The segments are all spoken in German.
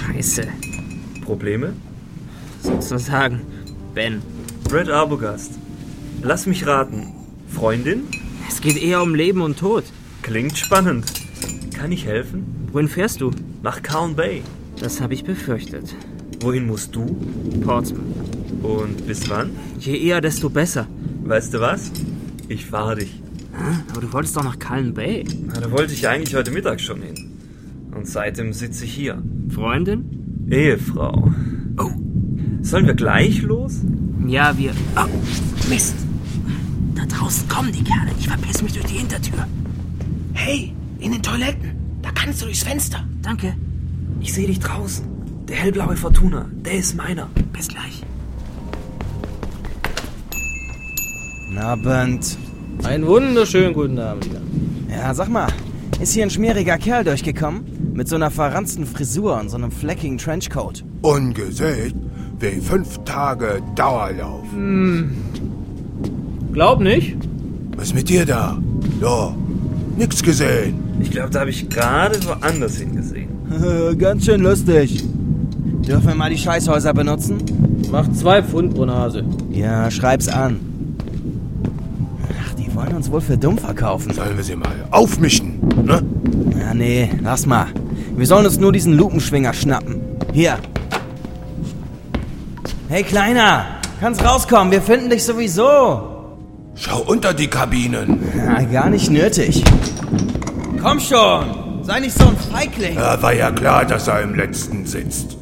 Scheiße. Probleme? Sozusagen. Ben. Brad Arbogast. Lass mich raten. Freundin? Es geht eher um Leben und Tod. Klingt spannend. Kann ich helfen? Wohin fährst du? Nach Calm Bay. Das habe ich befürchtet. Wohin musst du? Portsmouth. Und bis wann? Je eher, desto besser. Weißt du was? Ich fahre dich. Aber du wolltest doch nach Calm Bay. Na, da wollte ich eigentlich heute Mittag schon hin. Und seitdem sitze ich hier. Freundin? Ehefrau. Oh. Sollen wir gleich los? Ja, wir... Oh, Mist. Da draußen kommen die Kerle. Ich verpiss mich durch die Hintertür. Hey, in den Toiletten. Da kannst du durchs Fenster. Danke. Ich sehe dich draußen. Der hellblaue Fortuna, der ist meiner. Bis gleich. Guten Abend. Einen wunderschönen guten Abend. Ja, sag mal, ist hier ein schmieriger Kerl durchgekommen? Mit so einer verranzten Frisur und so einem fleckigen Trenchcoat. Ungesägt wie 5 Tage Dauerlauf. Glaub nicht. Was ist mit dir da? Ja, nix gesehen. Ich glaube, da habe ich gerade woanders hingesehen. Ganz schön lustig. Dürfen wir mal die Scheißhäuser benutzen? Macht 2 Pfund pro Nase. Ja, schreib's an. Ach, die wollen uns wohl für dumm verkaufen. Sollen wir sie mal aufmischen, ne? Ja, nee, lass mal. Wir sollen uns nur diesen Lupenschwinger schnappen. Hier. Hey, Kleiner, kannst rauskommen, wir finden dich sowieso. Schau unter die Kabinen. Ja, gar nicht nötig. Komm schon, sei nicht so ein Feigling. Ja, war ja klar, dass er im letzten sitzt.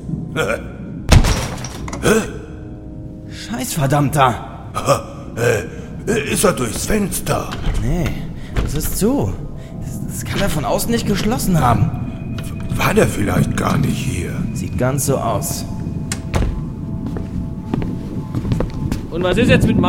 Scheiß Verdammter. Ist er durchs Fenster? Nee, das ist zu. Das kann er von außen nicht geschlossen haben. War der vielleicht gar nicht hier? Sieht ganz so aus. Und was ist jetzt mit